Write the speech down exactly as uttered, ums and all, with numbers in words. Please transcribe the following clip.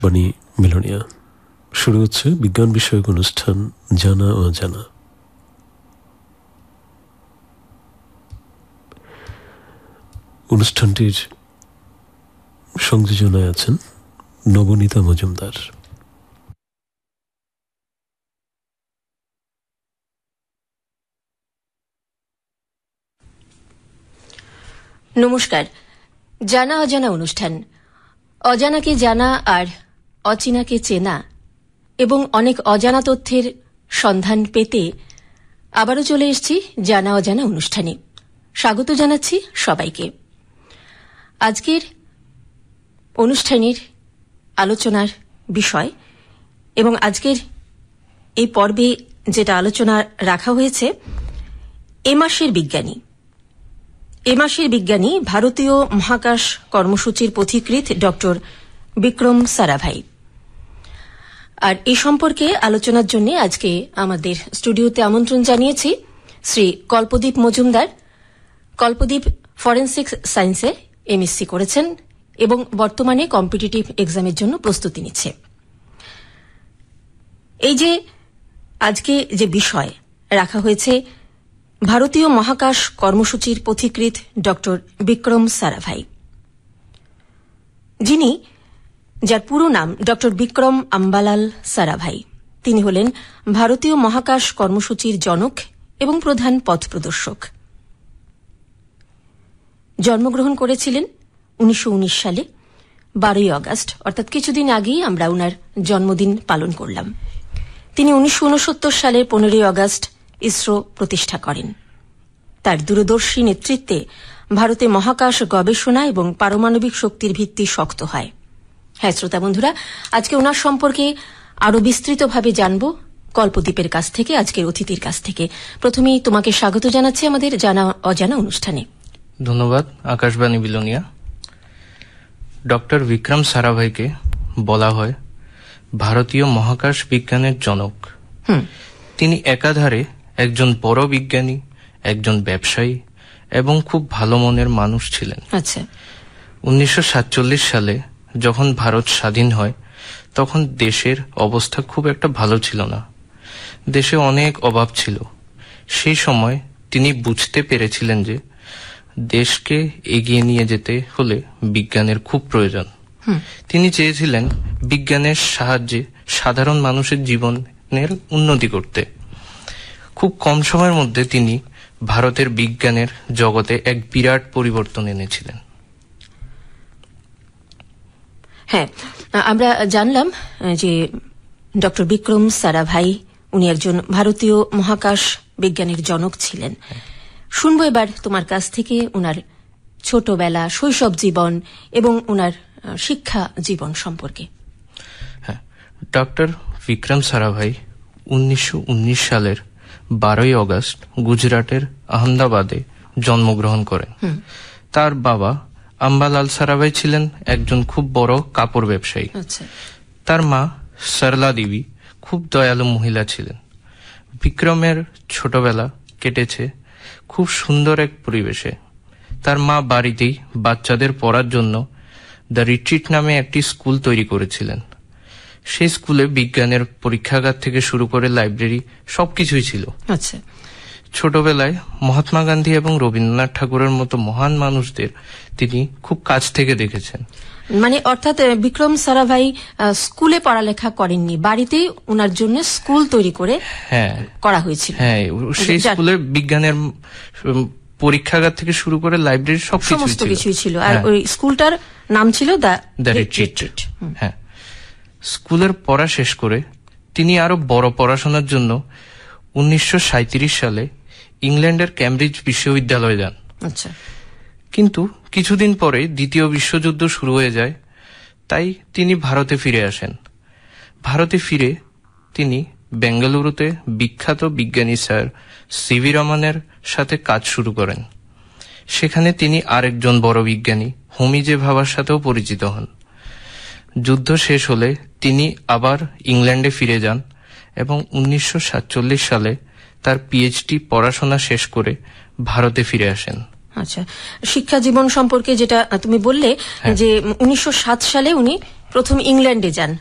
বাণী মিলনিয়া শুরু হচ্ছে বিজ্ঞান বিষয়ক অনুষ্ঠান জানা অজানা। অনুষ্ঠানটির সংযোজনায় আছেন নবনীতা মজুমদার। নমস্কার। জানা অজানা অনুষ্ঠান, অজানাকে জানা আর অচেনাকে চেনা এবং অনেক অজানা তথ্যের সন্ধান পেতে আবারও চলে এসেছি জানা অজানা অনুষ্ঠানে। স্বাগত জানাচ্ছি সবাইকে। আজকের অনুষ্ঠানের আলোচনার বিষয় এবং আজকের এই পর্বে যেটা আলোচনা রাখা হয়েছে, এ মাসের বিজ্ঞানী। এ মাসের বিজ্ঞানী ভারতীয় মহাকাশ কর্মসূচির পথিকৃৎ ডক্টর বিক্রম সারাভাই। আর এই সম্পর্কে আলোচনার জন্য আজকে আমাদের স্টুডিওতে আমন্ত্রণ জানিয়েছি শ্রী কল্পদীপ মজুমদার। কল্পদীপ ফরেনসিক সায়েন্সে এমএসসি করেছেন এবং বর্তমানে কম্পিটিটিভ এক্সামের জন্য প্রস্তুতি নিচ্ছে। এই যে আজকে যে বিষয় রাখা হয়েছে, ভারতীয় মহাকাশ কর্মসূচির পথিকৃৎ ডক্টর বিক্রম সারাভাই, যিনি যার পুরো নাম ডক্টর বিক্রম আম্বালাল সারাভাই। তিনি হলেন ভারতীয় মহাকাশ কর্মসূচির জনক এবং প্রধান পথ প্রদর্শক। জন্মগ্রহণ করেছিলেন উনিশশো উনিশ সালে বারোই আগস্ট, অর্থাৎ কিছুদিন আগেই আমরা উনার জন্মদিন পালন করলাম। তিনি উনিশশো উনসত্তর সালের পনেরোই আগস্ট ইসরো প্রতিষ্ঠা করেন। তার দূরদর্শী নেতৃত্বে ভারতে মহাকাশ গবেষণা এবং পারমাণবিক শক্তির ভিত্তি শক্ত হয়। হ্যাঁ শ্রোতা বন্ধুরা, আজকে ওনার সম্পর্কে আরো বিস্তৃতভাবে জানব কল্পদীপের কাছ থেকে, আজকের অতিথির কাছ থেকে। প্রথমেই তোমাকে স্বাগত জানাচ্ছি আমাদের জানা অজানা অনুষ্ঠানে। ধন্যবাদ আকাশবাণী বিলোনিয়া। ডক্টর বিক্রম সারাভাইকে বলা হয় ভারতীয় মহাকাশ বিজ্ঞানের জনক। তিনি একাধারে একজন বড় বিজ্ঞানী, একজন ব্যবসায়ী এবং খুব ভালো মনের মানুষ ছিলেন। আচ্ছা। উনিশশো সাতচল্লিশ সালে যখন ভারত স্বাধীন হয়, তখন দেশের অবস্থা খুব একটা ভালো ছিল না। দেশে অনেক অভাব ছিল। সেই সময় তিনি বুঝতে পেরেছিলেন যে দেশকে এগিয়ে নিয়ে যেতে হলে বিজ্ঞানের খুব প্রয়োজন। তিনি চেয়েছিলেন বিজ্ঞানের সাহায্যে সাধারণ মানুষের জীবনের উন্নতি করতে। খুব কম সময়ের মধ্যে তিনি ভারতের বিজ্ঞানের জগতে এক বিরাট পরিবর্তন এনেছিলেন। হ্যাঁ, আমরা জানলাম যে ডক্টর বিক্রম সারাভাই উনি একজন ভারতীয় মহাকাশ বিজ্ঞানের জনক ছিলেন। শুনবো এবার তোমার কাছ থেকে উনার ছোটবেলা, শৈশব জীবন এবং উনার শিক্ষা জীবন সম্পর্কে। হ্যাঁ, ডক্টর বিক্রম সারাভাই উনিশশো উনিশ সালের বারোই আগস্ট গুজরাটের আহমেদাবাদে জন্মগ্রহণ করেন। তার বাবা আম্বালাল সারাভাই ছিলেন একজন খুব বড় কাপড় ব্যবসায়ী। তার মা সরলা দেবী খুব দয়ালু মহিলা ছিলেন। বিক্রমের ছোটবেলা কেটেছে খুব সুন্দর এক পরিবেশে। তার মা বাড়িতেই বাচ্চাদের পড়ার জন্য দ্য রিট্রিট নামে একটি স্কুল তৈরি করেছিলেন। সেই স্কুলে বিজ্ঞানের পরীক্ষাগার থেকে শুরু করে লাইব্রেরি সবকিছুই ছিল। আচ্ছা। ছোটবেলায় মহাত্মা গান্ধী এবং রবীন্দ্রনাথ ঠাকুরের মতো মহান মানুষদের তিনি খুব কাছ থেকে দেখেছেন। মানে অর্থাৎ বিক্রম সারাভাই স্কুলে পড়ালেখা করেননি, বাড়িতেই ওনার জন্য স্কুল তৈরি করে হ্যাঁ করা হয়েছিল। হ্যাঁ, সেই স্কুলে বিজ্ঞানের পরীক্ষাগার থেকে শুরু করে লাইব্রেরি সমস্ত কিছুই ছিল। আর ওই স্কুলটার নাম ছিল দ্য রিট্রিট। হ্যাঁ, স্কুলের পড়া শেষ করে তিনি আরো বড় পড়াশোনার জন্য উনিশশো সাঁইত্রিশ সালে ইংল্যান্ডের ক্যামব্রিজ বিশ্ববিদ্যালয়ে যান। আচ্ছা। কিন্তু কিছুদিন পরে দ্বিতীয় বিশ্বযুদ্ধ শুরু হয়ে যায়, তাই তিনি ভারতে ফিরে আসেন। ভারতে ফিরে তিনি বেঙ্গালুরুতে বিখ্যাত বিজ্ঞানী স্যার সিভি রমনের সাথে কাজ শুরু করেন। সেখানে তিনি আরেকজন বড় বিজ্ঞানী হোমি জে ভাবার সাথেও পরিচিত হন। যুদ্ধ শেষ হলে তিনি আবার ইংল্যান্ডে ফিরে যান এবং উনিশশো সাতচল্লিশ সালে তার পিএইচডি পড়াশোনা শেষ করে ভারতে ফিরে আসেন। আচ্ছা, শিক্ষা জীবন সম্পর্কে যেটা তুমি বললে যে উনিশশো সাত সালে উনি প্রথম ইংল্যান্ডে যান